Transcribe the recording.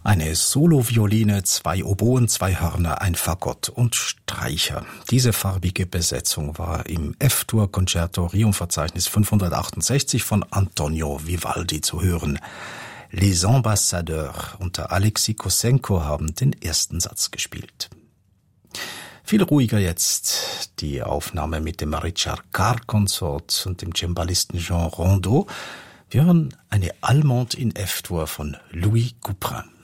Eine Solovioline, 2 Oboen, 2 Hörner, ein Fagott und Streicher. Diese farbige Besetzung war im F-Dur-Concerto Riom-Verzeichnis 568 von Antonio Vivaldi zu hören. Les Ambassadeurs unter Alexei Kosenko haben den ersten Satz gespielt. Viel ruhiger jetzt die Aufnahme mit dem Richard Carr-Konsort und dem Cembalisten Jean Rondeau. Wir hören eine Allemande in F-Dur von Louis Couperin.